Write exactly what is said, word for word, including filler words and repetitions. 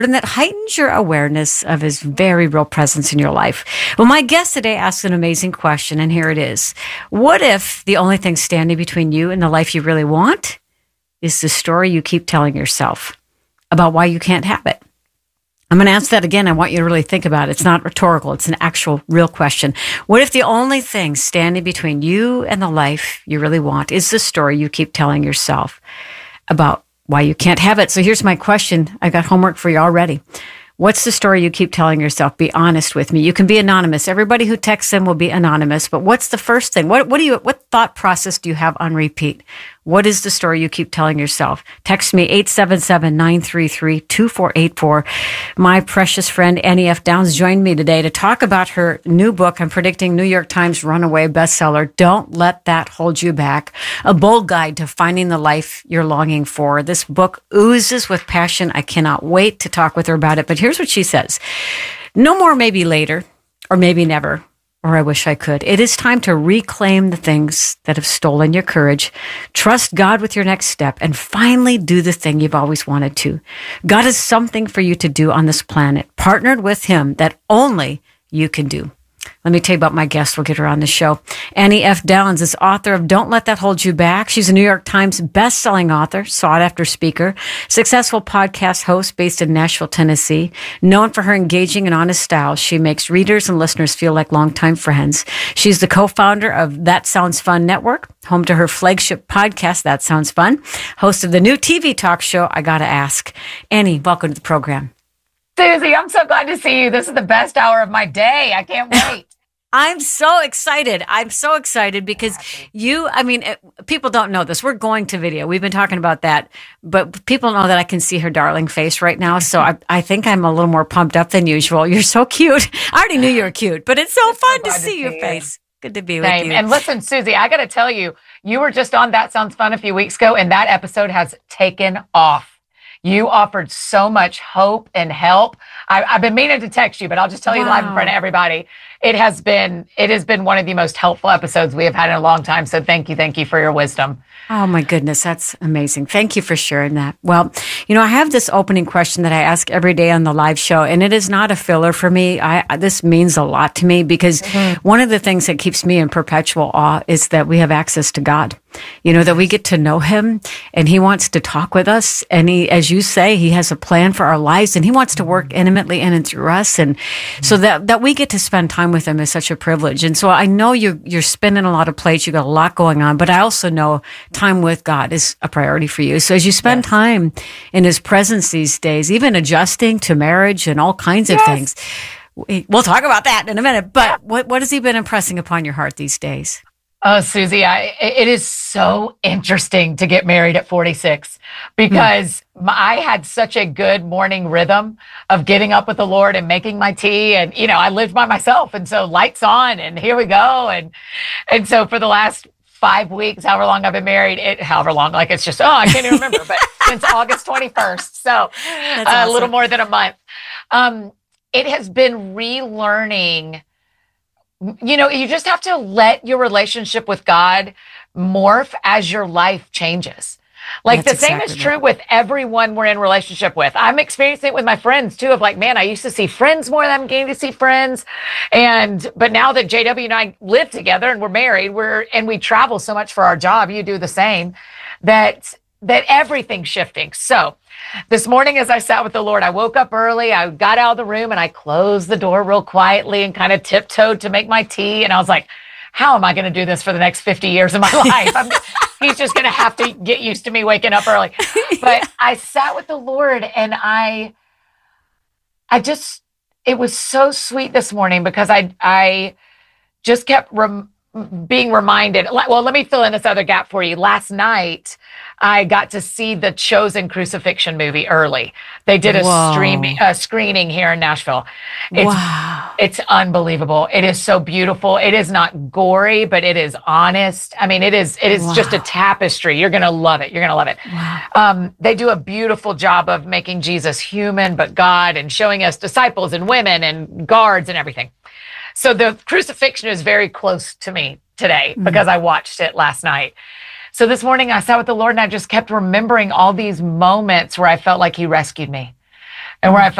and that heightens your awareness of his very real presence in your life. Well, my guest today asked an amazing question, and here it is. What if the only thing standing between you and the life you really want is the story you keep telling yourself about why you can't have it? I'm going to answer that again. I want you to really think about it. It's not rhetorical. It's an actual real question. What if the only thing standing between you and the life you really want is the story you keep telling yourself about why you can't have it? So here's my question. I got homework for you already. What's the story you keep telling yourself? Be honest with me. You can be anonymous. Everybody who texts in will be anonymous. But what's the first thing? What, what do you, what thought process do you have on repeat? What is the story you keep telling yourself? Text me eight seven seven, nine three three, two four eight four. My precious friend Annie F. Downs joined me today to talk about her new book. I'm predicting New York Times runaway bestseller. Don't let that hold you back. A bold guide to finding the life you're longing for. This book oozes with passion. I cannot wait to talk with her about it. But here's what she says. No more maybe later, or maybe never. Or I wish I could. It is time to reclaim the things that have stolen your courage. Trust God with your next step and finally do the thing you've always wanted to. God has something for you to do on this planet, partnered with him that only you can do. Let me tell you about my guest. We'll get her on the show. Annie F. Downs is author of Don't Let That Hold You Back. She's a New York Times best-selling author, sought-after speaker, successful podcast host based in Nashville, Tennessee. Known for her engaging and honest style, she makes readers and listeners feel like longtime friends. She's the co-founder of That Sounds Fun Network, home to her flagship podcast, That Sounds Fun, host of the new T V talk show, I Gotta Ask. Annie, welcome to the program. Susie, I'm so glad to see you. This is the best hour of my day. I can't wait. I'm so excited. I'm so excited because you, I mean, it, people don't know this. We're going to video. We've been talking about that, but people know that I can see her darling face right now. So I, I think I'm a little more pumped up than usual. You're so cute. I already knew you were cute, but it's so it's fun so to, see to see your face. Good to be with Same. you. And listen, Susie, I got to tell you, you were just on That Sounds Fun a few weeks ago, and that episode has taken off. You offered so much hope and help. I, I've been meaning to text you, but I'll just tell you Wow. live in front of everybody. It has been, it has been one of the most helpful episodes we have had in a long time. So thank you. Thank you for your wisdom. Oh my goodness. That's amazing. Thank you for sharing that. Well, you know, I have this opening question that I ask every day on the live show, and it is not a filler for me. I, this means a lot to me because mm-hmm. one of the things that keeps me in perpetual awe is that we have access to God. You know, that we get to know him and he wants to talk with us. And he, as you say, he has a plan for our lives and he wants to work intimately in and through us. And so that, that we get to spend time with him is such a privilege. And so I know you're, you're spinning a lot of plates. You got a lot going on, but I also know time with God is a priority for you. So as you spend yes. time in his presence these days, even adjusting to marriage and all kinds of yes. things, we'll talk about that in a minute. But what, what has he been impressing upon your heart these days? Oh, Susie, I, it is so interesting to get married at forty-six because mm. I had such a good morning rhythm of getting up with the Lord and making my tea. And, you know, I lived by myself. And so lights on and here we go. And, and so for the last five weeks, however long I've been married, it, however long, like it's just, oh, I can't even remember, but since August twenty-first. So uh, awesome. A little more than a month. Um, it has been relearning. You know, you just have to let your relationship with God morph as your life changes. Like That's the same exactly is true right. with everyone we're in relationship with. I'm experiencing it with my friends too of like, man, I used to see friends more than I'm getting to see friends. And, but now that J W and I live together and we're married, we're, and we travel so much for our job, you do the same, that, that everything's shifting. So this morning, as I sat with the Lord, I woke up early. I got out of the room and I closed the door real quietly and kind of tiptoed to make my tea. And I was like, how am I going to do this for the next fifty years of my life? I'm, he's just going to have to get used to me waking up early. But I sat with the Lord and I, I just, it was so sweet this morning because I, I just kept rem- being reminded. Well, let me fill in this other gap for you. Last night, I got to see the Chosen crucifixion movie early. They did a streaming a screening here in Nashville. It's, wow. It's unbelievable. It is so beautiful. It is not gory, but it is honest. I mean, it is, it is wow. just a tapestry. You're going to love it. You're going to love it. Wow. Um, they do a beautiful job of making Jesus human, but God, and showing us disciples and women and guards and everything. So the crucifixion is very close to me today mm-hmm. because I watched it last night. So this morning I sat with the Lord and I just kept remembering all these moments where I felt like he rescued me. and where I